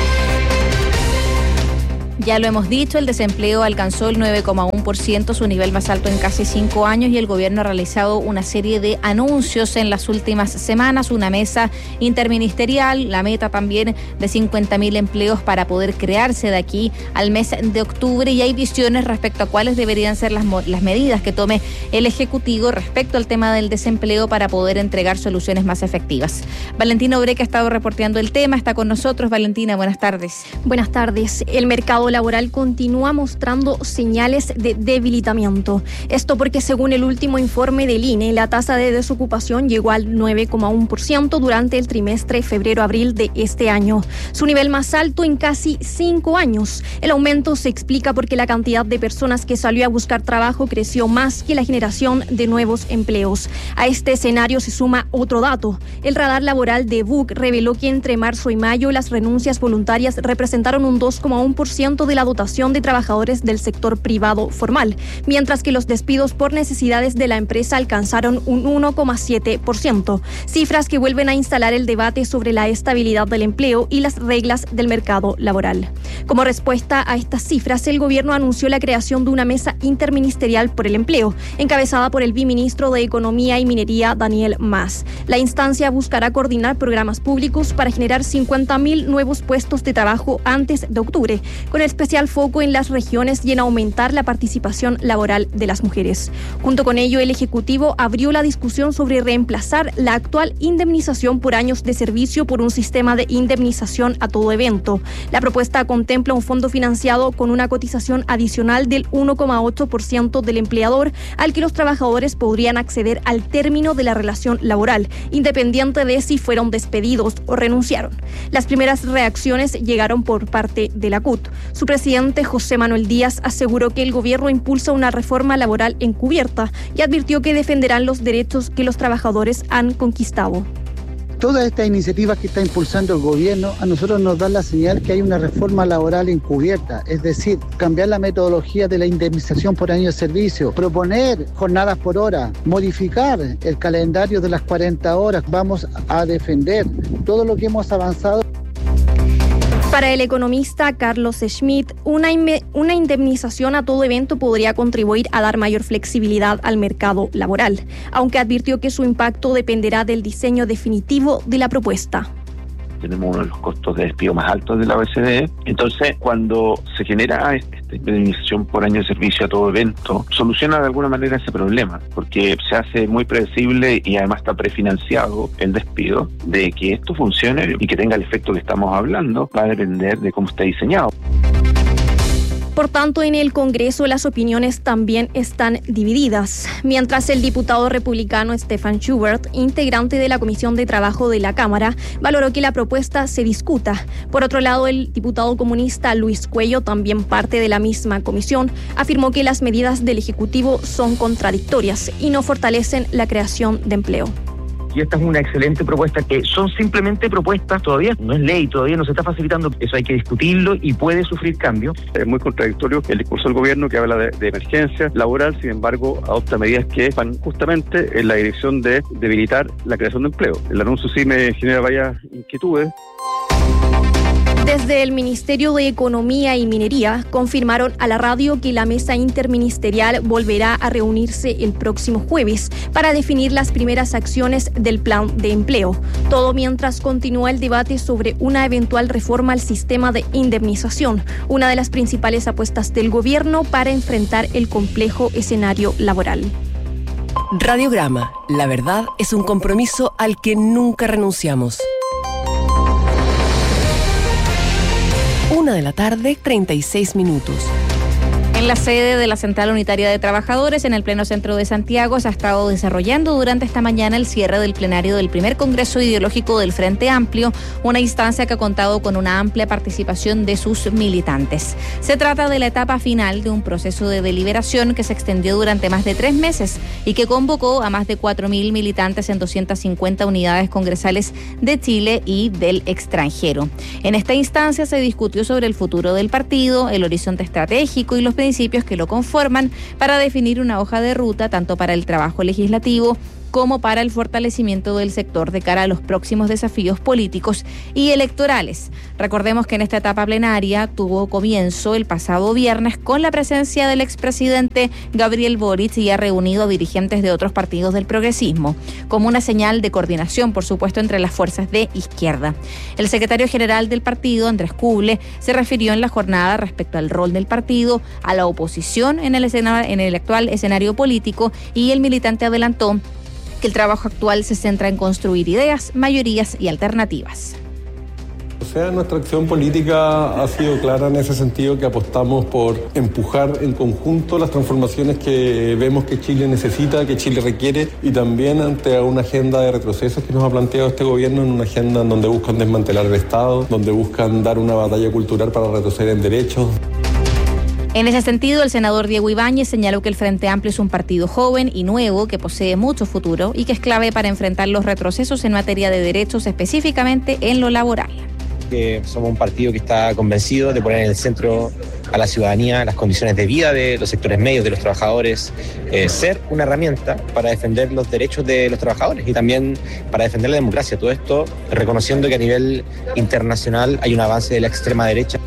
Ya lo hemos dicho, el desempleo alcanzó el 9,1%, su nivel más alto en casi 5 años, y el gobierno ha realizado una serie de anuncios en las últimas semanas, una mesa interministerial, la meta también de 50.000 empleos para poder crearse de aquí al mes de octubre, y hay visiones respecto a cuáles deberían ser las medidas que tome el Ejecutivo respecto al tema del desempleo para poder entregar soluciones más efectivas. Valentina Obreca ha estado reporteando el tema, está con nosotros. Valentina, buenas tardes. Buenas tardes. El mercado laboral continúa mostrando señales de debilitamiento. Esto porque según el último informe del INE, la tasa de desocupación llegó al 9,1% durante el trimestre febrero-abril de este año, su nivel más alto en casi 5 años. El aumento se explica porque la cantidad de personas que salió a buscar trabajo creció más que la generación de nuevos empleos. A este escenario se suma otro dato. El radar laboral de BUC reveló que entre marzo y mayo las renuncias voluntarias representaron un 2,1% de la dotación de trabajadores del sector privado formal, mientras que los despidos por necesidades de la empresa alcanzaron un 1,7%, cifras que vuelven a instalar el debate sobre la estabilidad del empleo y las reglas del mercado laboral. Como respuesta a estas cifras, el gobierno anunció la creación de una mesa interministerial por el empleo, encabezada por el viceministro de Economía y Minería, Daniel Mas. La instancia buscará coordinar programas públicos para generar 50.000 nuevos puestos de trabajo antes de octubre, con especial foco en las regiones y en aumentar la participación laboral de las mujeres. Junto con ello, el Ejecutivo abrió la discusión sobre reemplazar la actual indemnización por años de servicio por un sistema de indemnización a todo evento. La propuesta contempla un fondo financiado con una cotización adicional del 1,8% del empleador, al que los trabajadores podrían acceder al término de la relación laboral, independiente de si fueron despedidos o renunciaron. Las primeras reacciones llegaron por parte de la CUT. Su presidente, José Manuel Díaz, aseguró que el gobierno impulsa una reforma laboral encubierta y advirtió que defenderán los derechos que los trabajadores han conquistado. Todas estas iniciativas que está impulsando el gobierno a nosotros nos dan la señal que hay una reforma laboral encubierta, es decir, cambiar la metodología de la indemnización por año de servicio, proponer jornadas por hora, modificar el calendario de las 40 horas. Vamos a defender todo lo que hemos avanzado. Para el economista Carlos Schmidt, una indemnización a todo evento podría contribuir a dar mayor flexibilidad al mercado laboral, aunque advirtió que su impacto dependerá del diseño definitivo de la propuesta. Tenemos uno de los costos de despido más altos de la OECD. Entonces, cuando se genera esta indemnización por año de servicio a todo evento, soluciona de alguna manera ese problema, porque se hace muy predecible y además está prefinanciado el despido. De que esto funcione y que tenga el efecto que estamos hablando va a depender de cómo está diseñado. Por tanto, en el Congreso las opiniones también están divididas. Mientras el diputado republicano Stefan Schubert, integrante de la Comisión de Trabajo de la Cámara, valoró que la propuesta se discuta. Por otro lado, el diputado comunista Luis Cuello, también parte de la misma comisión, afirmó que las medidas del Ejecutivo son contradictorias y no fortalecen la creación de empleo. Y esta es una excelente propuesta, que son simplemente propuestas, todavía no es ley, todavía no se está facilitando, eso hay que discutirlo y puede sufrir cambios. Es muy contradictorio el discurso del gobierno que habla de emergencia laboral, sin embargo adopta medidas que van justamente en la dirección de debilitar la creación de empleo. El anuncio sí me genera varias inquietudes. Desde el Ministerio de Economía y Minería confirmaron a la radio que la mesa interministerial volverá a reunirse el próximo jueves para definir las primeras acciones del plan de empleo. Todo mientras continúa el debate sobre una eventual reforma al sistema de indemnización, una de las principales apuestas del gobierno para enfrentar el complejo escenario laboral. Radiograma, la verdad es un compromiso al que nunca renunciamos. 1:36 p.m. En la sede de la Central Unitaria de Trabajadores, en el pleno centro de Santiago, se ha estado desarrollando durante esta mañana el cierre del plenario del primer Congreso Ideológico del Frente Amplio, una instancia que ha contado con una amplia participación de sus militantes. Se trata de la etapa final de un proceso de deliberación que se extendió durante más de 3 meses y que convocó a más de 4.000 militantes en 250 unidades congresales de Chile y del extranjero. En esta instancia se discutió sobre el futuro del partido, el horizonte estratégico y los principios que lo conforman para definir una hoja de ruta tanto para el trabajo legislativo como para el fortalecimiento del sector de cara a los próximos desafíos políticos y electorales. Recordemos que en esta etapa plenaria tuvo comienzo el pasado viernes con la presencia del expresidente Gabriel Boric y ha reunido a dirigentes de otros partidos del progresismo, como una señal de coordinación, por supuesto, entre las fuerzas de izquierda. El secretario general del partido, Andrés Kuble, se refirió en la jornada respecto al rol del partido, a la oposición en el actual escenario político, y el militante adelantó que el trabajo actual se centra en construir ideas, mayorías y alternativas. O sea, nuestra acción política ha sido clara en ese sentido, que apostamos por empujar en conjunto las transformaciones que vemos que Chile necesita, que Chile requiere, y también ante una agenda de retrocesos que nos ha planteado este gobierno, en una agenda en donde buscan desmantelar el Estado, donde buscan dar una batalla cultural para retroceder en derechos. En ese sentido, el senador Diego Ibáñez señaló que el Frente Amplio es un partido joven y nuevo que posee mucho futuro y que es clave para enfrentar los retrocesos en materia de derechos, específicamente en lo laboral. Que somos un partido que está convencido de poner en el centro a la ciudadanía, las condiciones de vida de los sectores medios, de los trabajadores, ser una herramienta para defender los derechos de los trabajadores y también para defender la democracia. Todo esto reconociendo que a nivel internacional hay un avance de la extrema derecha.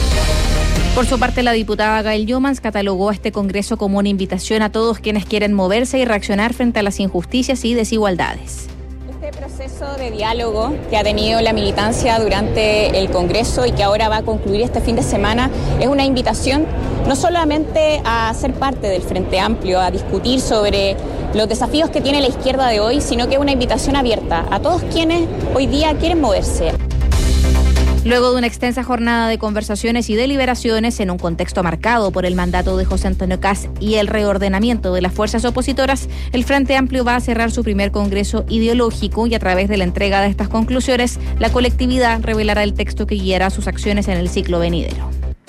Por su parte, la diputada Gail Youmans catalogó a este Congreso como una invitación a todos quienes quieren moverse y reaccionar frente a las injusticias y desigualdades. Este proceso de diálogo que ha tenido la militancia durante el Congreso y que ahora va a concluir este fin de semana es una invitación no solamente a ser parte del Frente Amplio, a discutir sobre los desafíos que tiene la izquierda de hoy, sino que es una invitación abierta a todos quienes hoy día quieren moverse. Luego de una extensa jornada de conversaciones y deliberaciones en un contexto marcado por el mandato de José Antonio Kast y el reordenamiento de las fuerzas opositoras, el Frente Amplio va a cerrar su primer congreso ideológico y a través de la entrega de estas conclusiones, la colectividad revelará el texto que guiará sus acciones en el ciclo venidero.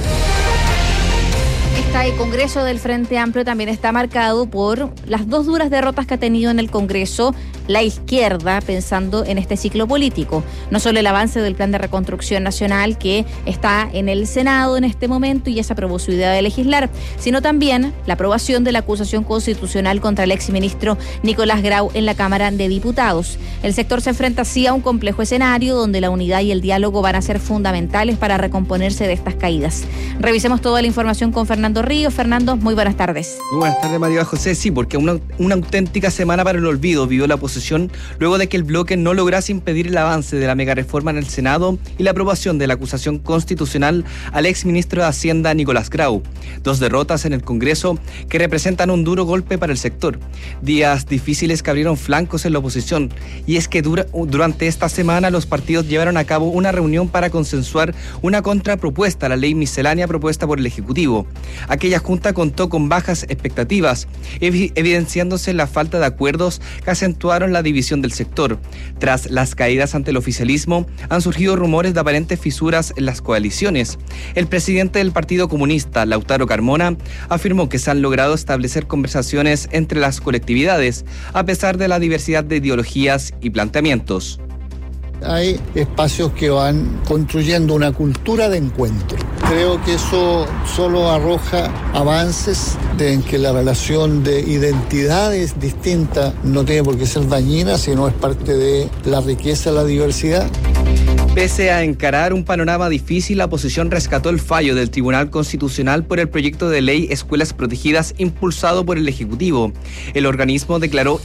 El Congreso del Frente Amplio también está marcado por las dos duras derrotas que ha tenido en el Congreso la izquierda, pensando en este ciclo político. No solo el avance del Plan de Reconstrucción Nacional, que está en el Senado en este momento y ya se aprobó su idea de legislar, sino también la aprobación de la acusación constitucional contra el exministro Nicolás Grau en la Cámara de Diputados. El sector se enfrenta así a un complejo escenario donde la unidad y el diálogo van a ser fundamentales para recomponerse de estas caídas. Revisemos toda la información con Fernando Ríos. Fernando, muy buenas tardes. Muy buenas tardes, María José. Sí, porque una auténtica semana para el olvido vivió la oposición luego de que el bloque no lograse impedir el avance de la megareforma en el Senado y la aprobación de la acusación constitucional al exministro de Hacienda Nicolás Grau. Dos derrotas en el Congreso que representan un duro golpe para el sector. Días difíciles que abrieron flancos en la oposición. Y es que durante esta semana los partidos llevaron a cabo una reunión para consensuar una contrapropuesta a la ley miscelánea propuesta por el Ejecutivo. Aquella junta contó con bajas expectativas, evidenciándose la falta de acuerdos que acentuaron la división del sector. Tras las caídas ante el oficialismo, han surgido rumores de aparentes fisuras en las coaliciones. El presidente del Partido Comunista, Lautaro Carmona, afirmó que se han logrado establecer conversaciones entre las colectividades, a pesar de la diversidad de ideologías y planteamientos. Hay espacios que van construyendo una cultura de encuentro. Creo que eso solo arroja avances en que la relación de identidades distintas no tiene por qué ser dañina, sino es parte de la riqueza de la diversidad. Pese a encarar un panorama difícil, la oposición rescató el fallo del Tribunal Constitucional por el proyecto de ley Escuelas Protegidas impulsado por el Ejecutivo. El organismo declaró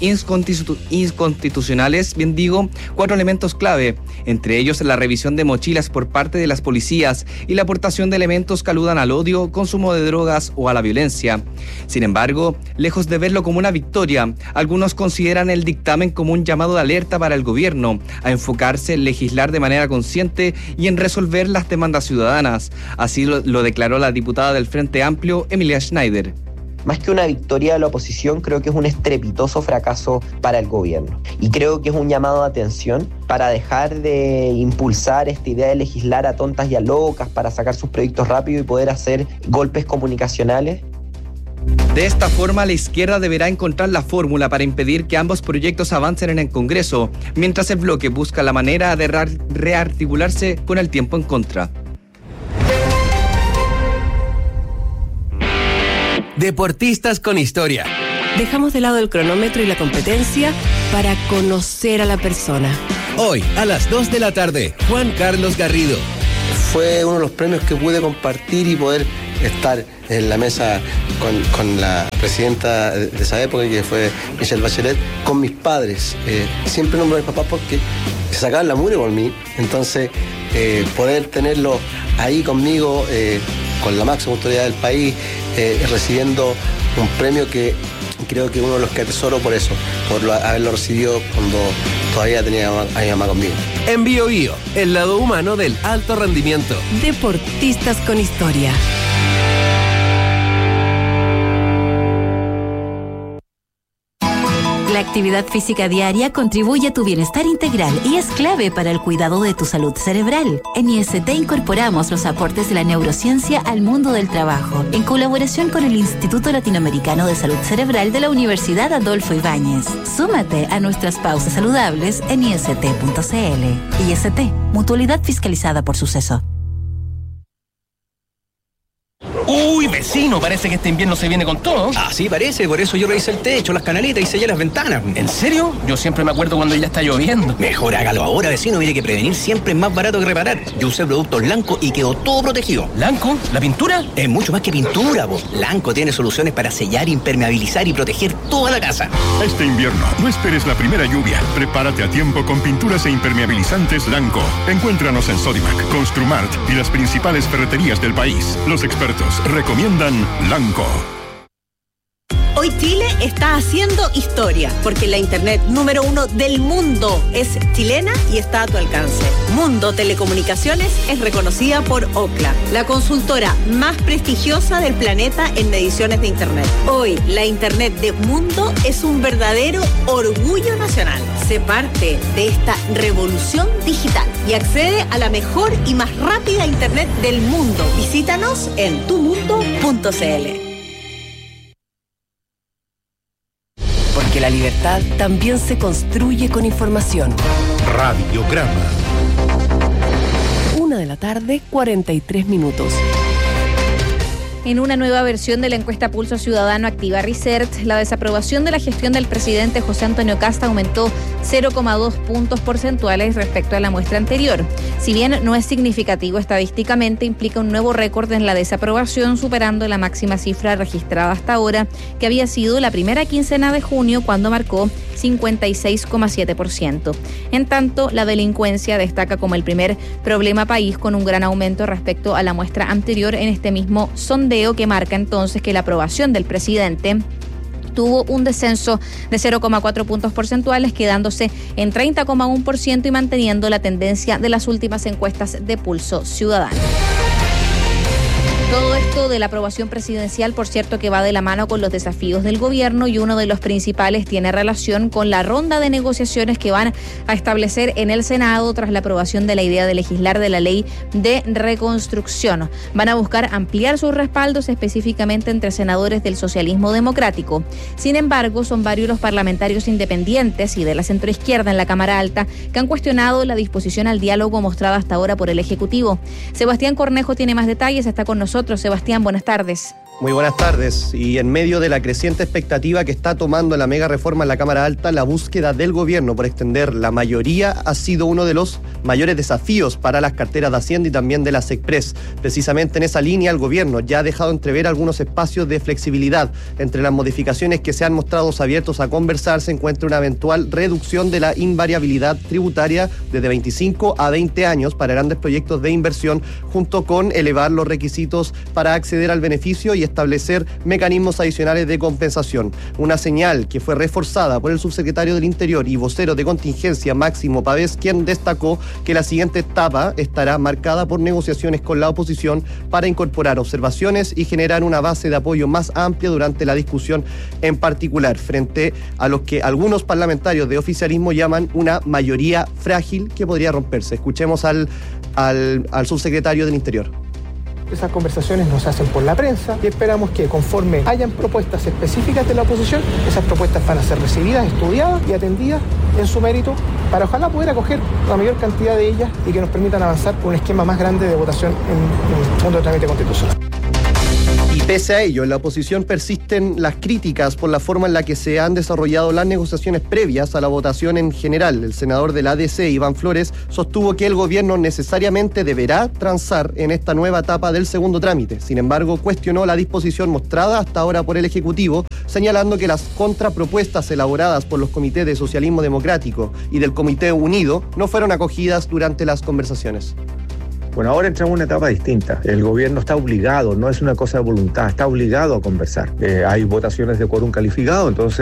inconstitucionales, 4 elementos clave, entre ellos la revisión de mochilas por parte de las policías y la aportación de elementos que aludan al odio, consumo de drogas o a la violencia. Sin embargo, lejos de verlo como una victoria, algunos consideran el dictamen como un llamado de alerta para el gobierno a enfocarse en legislar de manera consciente y en resolver las demandas ciudadanas. Así lo declaró la diputada del Frente Amplio, Emilia Schneider. Más que una victoria de la oposición, creo que es un estrepitoso fracaso para el gobierno. Y creo que es un llamado de atención para dejar de impulsar esta idea de legislar a tontas y a locas para sacar sus proyectos rápido y poder hacer golpes comunicacionales. De esta forma, la izquierda deberá encontrar la fórmula para impedir que ambos proyectos avancen en el Congreso, mientras el bloque busca la manera de rearticularse con el tiempo en contra. Deportistas con historia. Dejamos de lado el cronómetro y la competencia para conocer a la persona. Hoy, a las 2 de la tarde, Juan Carlos Garrido. Fue uno de los premios que pude compartir y poder estar en la mesa con la presidenta de esa época, que fue Michelle Bachelet, con mis padres. Siempre nombro a mis papás porque se sacaban la mugre por mí. Entonces, poder tenerlo ahí conmigo, con la máxima autoridad del país, recibiendo un premio que creo que uno de los que atesoro por eso, por haberlo recibido cuando todavía tenía a mi mamá conmigo. En Bio Bio, el lado humano del alto rendimiento. Deportistas con historia. La actividad física diaria contribuye a tu bienestar integral y es clave para el cuidado de tu salud cerebral. En IST incorporamos los aportes de la neurociencia al mundo del trabajo, en colaboración con el Instituto Latinoamericano de Salud Cerebral de la Universidad Adolfo Ibáñez. Súmate a nuestras pausas saludables en ist.cl. IST, mutualidad fiscalizada por Suceso. ¡Uy! Uy, vecino, parece que este invierno se viene con todo. Así parece, por eso yo revisé el techo, las canaletas y sellé las ventanas. ¿En serio? Yo siempre me acuerdo cuando ya está lloviendo. Mejor hágalo ahora, vecino. Mire que prevenir siempre es más barato que reparar. Yo usé productos Lanco y quedó todo protegido. ¿Lanco? ¿La pintura? Es mucho más que pintura, po. Lanco tiene soluciones para sellar, impermeabilizar y proteger toda la casa. Este invierno, no esperes la primera lluvia. Prepárate a tiempo con pinturas e impermeabilizantes Lanco. Encuéntranos en Sodimac, Construmart y las principales ferreterías del país. Los expertos recomiendan Lanco. Hoy Chile está haciendo historia, porque la internet número 1 del mundo es chilena y está a tu alcance. Mundo Telecomunicaciones es reconocida por Ookla, la consultora más prestigiosa del planeta en mediciones de internet. Hoy, la internet de Mundo es un verdadero orgullo nacional. Sé parte de esta revolución digital y accede a la mejor y más rápida internet del mundo. Visítanos en tumundo.cl. Porque la libertad también se construye con información. Radiograma. 1:43 p.m. En una nueva versión de la encuesta Pulso Ciudadano Activa Research, la desaprobación de la gestión del presidente José Antonio Kast aumentó 0,2 puntos porcentuales respecto a la muestra anterior. Si bien no es significativo estadísticamente, implica un nuevo récord en la desaprobación, superando la máxima cifra registrada hasta ahora, que había sido la primera quincena de junio, cuando marcó 56,7%. En tanto, la delincuencia destaca como el primer problema país, con un gran aumento respecto a la muestra anterior en este mismo sondeo, que marca entonces que la aprobación del presidente tuvo un descenso de 0,4 puntos porcentuales, quedándose en 30,1% y manteniendo la tendencia de las últimas encuestas de Pulso Ciudadano. Todo esto de la aprobación presidencial, por cierto, que va de la mano con los desafíos del gobierno, y uno de los principales tiene relación con la ronda de negociaciones que van a establecer en el Senado tras la aprobación de la idea de legislar de la ley de reconstrucción. Van a buscar ampliar sus respaldos, específicamente entre senadores del socialismo democrático. Sin embargo, son varios los parlamentarios independientes y de la centroizquierda en la Cámara Alta que han cuestionado la disposición al diálogo mostrada hasta ahora por el Ejecutivo. Sebastián Cornejo tiene más detalles, está con nosotros. Sebastián, buenas tardes. Muy buenas tardes. Y en medio de la creciente expectativa que está tomando la mega reforma en la Cámara Alta, la búsqueda del gobierno por extender la mayoría ha sido uno de los mayores desafíos para las carteras de Hacienda y también de la SECPRES. Precisamente en esa línea, el gobierno ya ha dejado entrever algunos espacios de flexibilidad. Entre las modificaciones que se han mostrado abiertos a conversar se encuentra una eventual reducción de la invariabilidad tributaria desde 25 a 20 años para grandes proyectos de inversión, junto con elevar los requisitos para acceder al beneficio y establecer mecanismos adicionales de compensación. Una señal que fue reforzada por el subsecretario del Interior y vocero de contingencia, Máximo Pavés, quien destacó que la siguiente etapa estará marcada por negociaciones con la oposición para incorporar observaciones y generar una base de apoyo más amplia durante la discusión, en particular frente a los que algunos parlamentarios de oficialismo llaman una mayoría frágil que podría romperse. Escuchemos al subsecretario del Interior. Esas conversaciones nos hacen por la prensa y esperamos que, conforme hayan propuestas específicas de la oposición, esas propuestas van a ser recibidas, estudiadas y atendidas en su mérito, para ojalá poder acoger la mayor cantidad de ellas y que nos permitan avanzar por un esquema más grande de votación en el fondo de trámite constitucional. Y pese a ello, en la oposición persisten las críticas por la forma en la que se han desarrollado las negociaciones previas a la votación en general. El senador del ADC, Iván Flores, sostuvo que el gobierno necesariamente deberá transar en esta nueva etapa del segundo trámite. Sin embargo, cuestionó la disposición mostrada hasta ahora por el Ejecutivo, señalando que las contrapropuestas elaboradas por los comités de Socialismo Democrático y del Comité Unido no fueron acogidas durante las conversaciones. Bueno, ahora entramos en una etapa distinta. El gobierno está obligado, no es una cosa de voluntad, está obligado a conversar. Hay votaciones de quórum calificado, entonces